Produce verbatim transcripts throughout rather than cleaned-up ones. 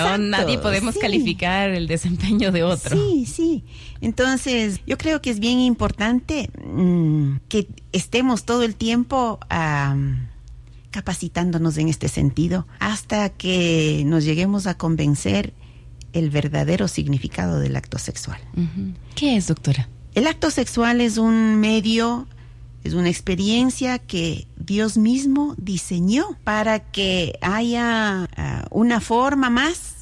¿no? Nadie podemos sí. calificar el desempeño de otro. Sí, sí. Entonces, yo creo que es bien importante mmm, que estemos todo el tiempo um, capacitándonos en este sentido hasta que nos lleguemos a convencer el verdadero significado del acto sexual. Uh-huh. ¿Qué es, doctora? El acto sexual es un medio, es una experiencia que Dios mismo diseñó para que haya uh, una forma más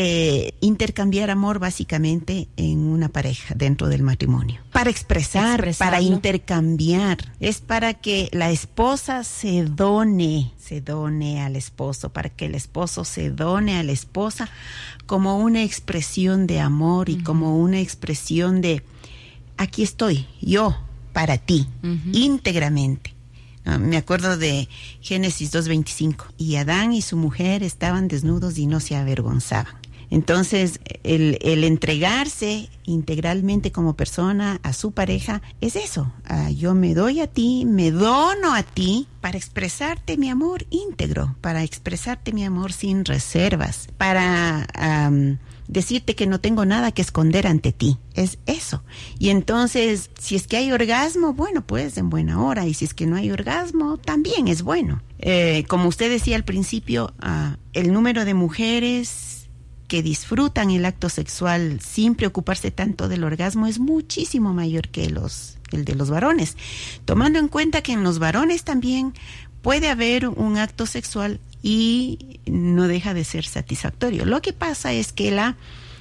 de intercambiar amor básicamente en una pareja dentro del matrimonio. Para expresar, para intercambiar. Es para que la esposa se done, se done al esposo, para que el esposo se done a la esposa como una expresión de amor y uh-huh. como una expresión de aquí estoy, yo, para ti, uh-huh. íntegramente. Uh, me acuerdo de Génesis dos veinticinco. Y Adán y su mujer estaban desnudos y no se avergonzaban. Entonces, el, el entregarse integralmente como persona a su pareja es eso. Uh, yo me doy a ti, me dono a ti para expresarte mi amor íntegro, para expresarte mi amor sin reservas, para um, decirte que no tengo nada que esconder ante ti. Es eso. Y entonces, si es que hay orgasmo, bueno, pues en buena hora. Y si es que no hay orgasmo, también es bueno. Eh, como usted decía al principio, uh, el número de mujeres que disfrutan el acto sexual sin preocuparse tanto del orgasmo es muchísimo mayor que los, el de los varones. Tomando en cuenta que en los varones también puede haber un acto sexual y no deja de ser satisfactorio. Lo que pasa es que la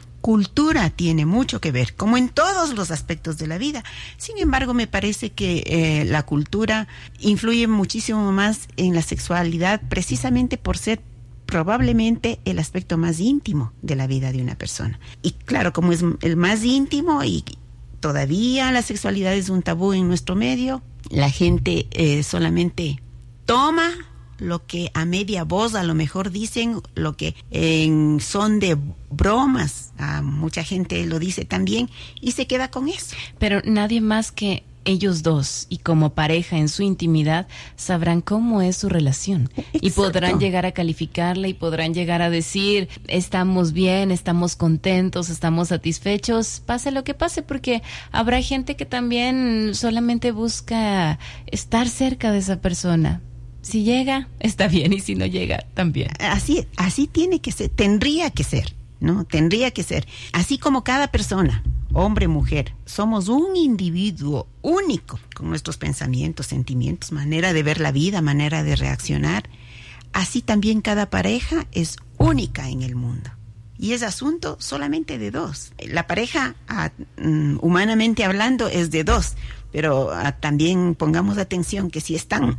cultura tiene mucho que ver, como en todos los aspectos de la vida. Sin embargo, me parece que eh, la cultura influye muchísimo más en la sexualidad precisamente por ser probablemente el aspecto más íntimo de la vida de una persona. Y claro, como es el más íntimo y todavía la sexualidad es un tabú en nuestro medio, la gente eh, solamente toma lo que a media voz a lo mejor dicen, lo que en son de bromas, a mucha gente lo dice también, y se queda con eso. Pero nadie más que ellos dos y como pareja en su intimidad sabrán cómo es su relación. Exacto. Y podrán llegar a calificarla y podrán llegar a decir estamos bien, estamos contentos, estamos satisfechos, pase lo que pase, porque habrá gente que también solamente busca estar cerca de esa persona. Si llega, está bien, y si no llega, también. Así, así tiene que ser, tendría que ser, ¿no? Tendría que ser. Así como cada persona, hombre, mujer, somos un individuo único, con nuestros pensamientos, sentimientos, manera de ver la vida, manera de reaccionar. Así también cada pareja es única en el mundo. Y es asunto solamente de dos. La pareja, ah, humanamente hablando, es de dos. Pero ah, también pongamos atención que si están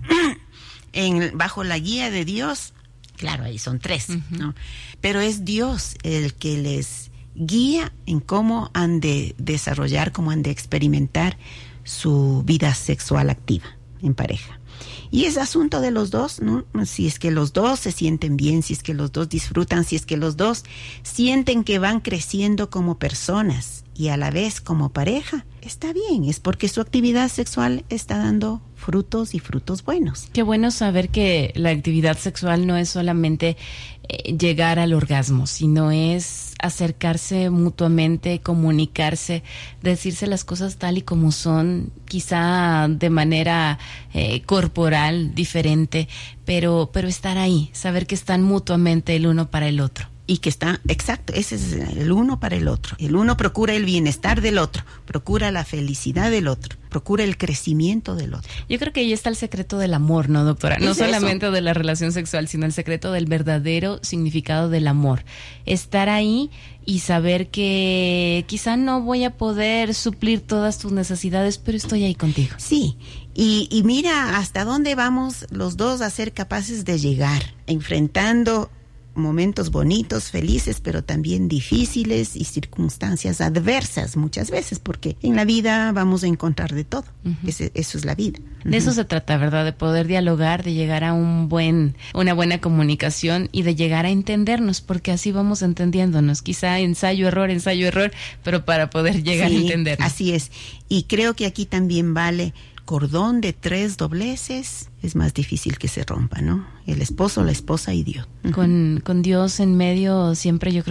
en, bajo la guía de Dios, claro, ahí son tres, uh-huh. ¿no? Pero es Dios el que les guía en cómo han de desarrollar, cómo han de experimentar su vida sexual activa en pareja. Y es asunto de los dos, ¿no? Si es que los dos se sienten bien, si es que los dos disfrutan, si es que los dos sienten que van creciendo como personas y a la vez como pareja, está bien, es porque su actividad sexual está dando frutos y frutos buenos. Qué bueno saber que la actividad sexual no es solamente eh, llegar al orgasmo, sino es acercarse mutuamente, comunicarse, decirse las cosas tal y como son, quizá de manera eh, corporal diferente, pero, pero estar ahí, saber que están mutuamente el uno para el otro. Y que está, exacto, ese es el uno para el otro. El uno procura el bienestar del otro, procura la felicidad del otro, procura el crecimiento del otro. Yo creo que ahí está el secreto del amor, ¿no, doctora? No solamente eso? De la relación sexual, sino el secreto del verdadero significado del amor. Estar ahí y saber que quizá no voy a poder suplir todas tus necesidades, pero estoy ahí contigo. Sí, y, y mira hasta dónde vamos los dos a ser capaces de llegar, enfrentando momentos bonitos, felices, pero también difíciles y circunstancias adversas muchas veces, porque en la vida vamos a encontrar de todo. Uh-huh. Ese, eso es la vida. De uh-huh. eso se trata, ¿verdad? De poder dialogar, de llegar a un buen, una buena comunicación y de llegar a entendernos, porque así vamos entendiéndonos. Quizá ensayo, error, ensayo, error, pero para poder llegar sí, a entendernos. Así es. Y creo que aquí también vale cordón de tres dobleces, es más difícil que se rompa, ¿no? El esposo, la esposa y Dios. Uh-huh. Con, con Dios en medio siempre yo creo